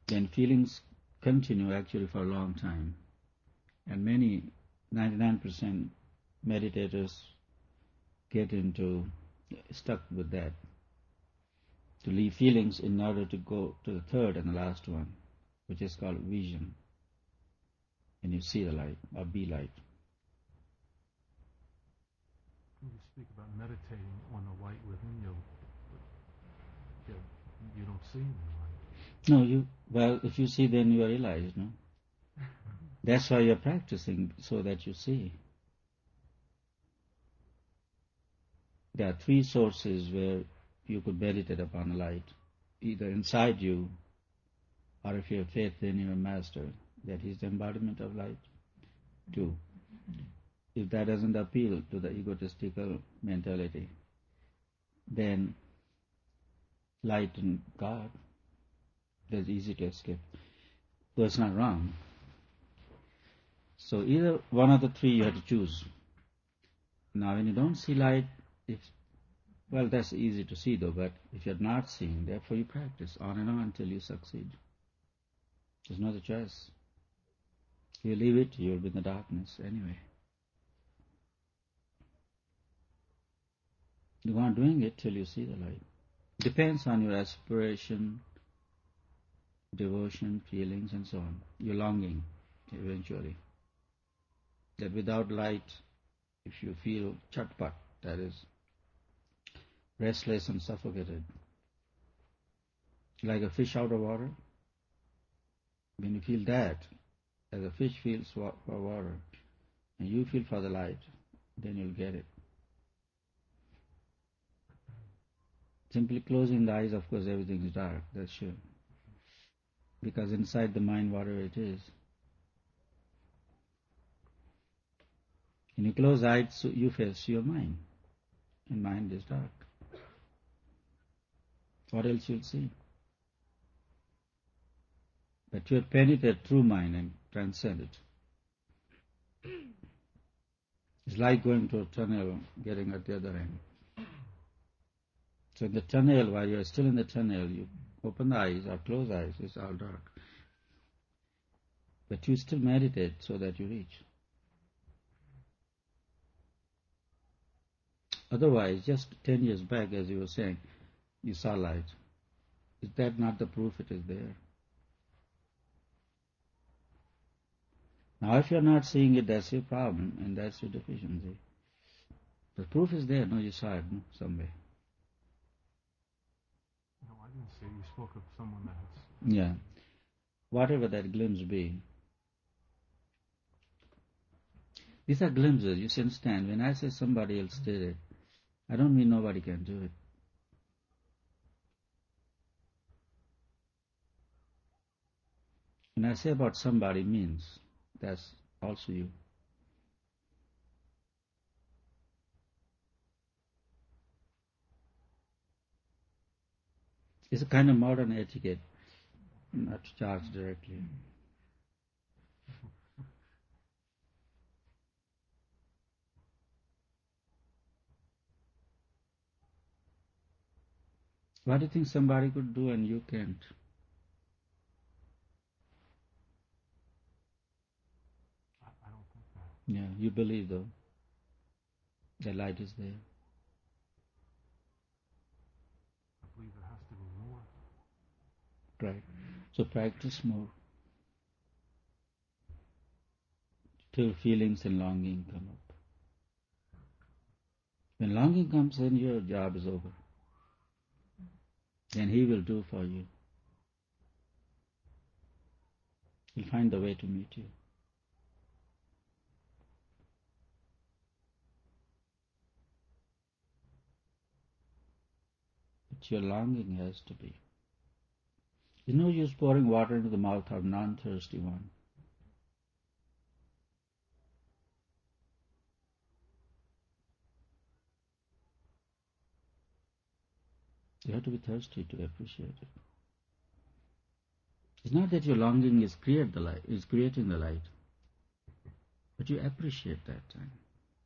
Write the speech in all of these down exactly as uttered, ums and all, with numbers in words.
then feelings continue actually for a long time. And many, ninety-nine percent meditators get into, stuck with that, to leave feelings in order to go to the third and the last one, which is called vision. And you see the light, or be light. You speak about meditating on the light within you. You, you don't see any light. No, you, well, if you see, then you realize, no? That's why you're practicing, so that you see. There are three sources where you could meditate upon the light, either inside you, or if you have faith in your master, that he's the embodiment of light. Two, if that doesn't appeal to the egotistical mentality, then light and God, that's easy to escape. Though it's not wrong. So either one of the three you have to choose. Now when you don't see light, if, well, that's easy to see though, but if you're not seeing, therefore you practice on and on until you succeed. There's no other choice. If you leave it, you'll be in the darkness anyway. You go on doing it till you see the light. Depends on your aspiration, devotion, feelings, and so on. Your longing, eventually. That without light, if you feel chatpat, that is restless and suffocated, like a fish out of water, when you feel that, as a fish feels for water, and you feel for the light, then you'll get it. Simply closing the eyes, of course, everything is dark, that's sure. Because inside the mind, whatever it is, when you close eyes, so you face your mind, and mind is dark. What else you'll see? But you have penetrated through mind and transcend it. It's like going to a tunnel, getting at the other end. So in the tunnel, while you're still in the tunnel, you open the eyes or close eyes, it's all dark. But you still meditate so that you reach. Otherwise, just ten years back, as you were saying, you saw light. Is that not the proof it is there? Now, if you're not seeing it, that's your problem, and that's your deficiency. The proof is there. No, you saw it no, somewhere. No, I didn't say. You spoke of someone that's... Yeah. Whatever that glimpse be. These are glimpses. You understand. When I say somebody else did it, I don't mean nobody can do it. When I say about somebody means, that's also you. It's a kind of modern etiquette, not to charge directly. What do you think somebody could do and you can't? I, I don't think that. Yeah, you believe though. The light is there. I believe there has to be more. Right. So practice more. Till feelings and longing come up. When longing comes in, your job is over. Then he will do for you. He'll find the way to meet you. But your longing has to be. There's no use pouring water into the mouth of non-thirsty one. You have to be thirsty to appreciate it. It's not that your longing is create the light, is creating the light, but you appreciate that time.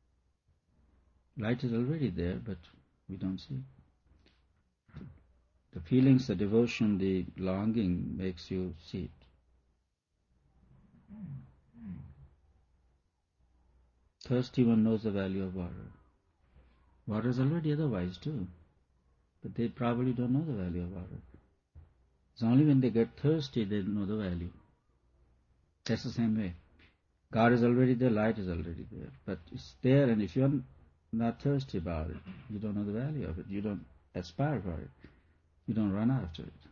Light is already there, but we don't see it. The feelings, the devotion, the longing makes you see it. Thirsty one knows the value of water. Water is already otherwise too, but they probably don't know the value of water. It's only when they get thirsty they know the value. That's the same way. God is already there, light is already there, but it's there, and if you're not thirsty about it, you don't know the value of it. You don't aspire for it. You don't run after it.